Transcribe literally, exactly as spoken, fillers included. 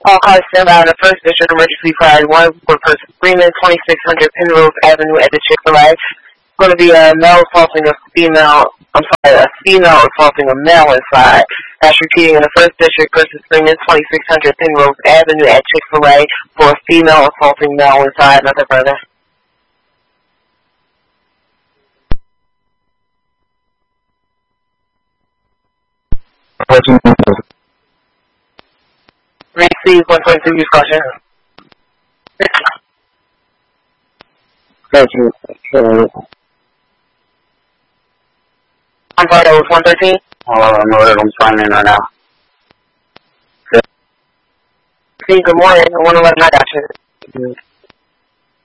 All cars stand by on the first district emergency priority one for person Freeman, twenty-six hundred Penrose Avenue at the Chick-fil-A. It's going to be a male assaulting a female, I'm sorry, a female assaulting a male inside. That's repeating in the first district, person Freeman, twenty-six hundred Penrose Avenue at Chick-fil-A for a female assaulting male inside. Nothing further. Receive one twenty-two, use caution. I'm sorry, that was one thirteen? Oh, I know that I'm signing right now. See, good morning. I want to let my doctor.